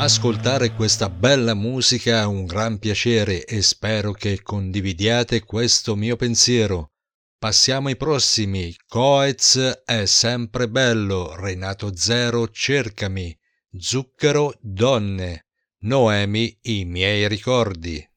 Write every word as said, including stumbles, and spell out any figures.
Ascoltare questa bella musica è un gran piacere e spero che condividiate questo mio pensiero. Passiamo ai prossimi. Coez è sempre bello. Renato Zero, cercami. Zucchero, donne. Noemi, i miei ricordi.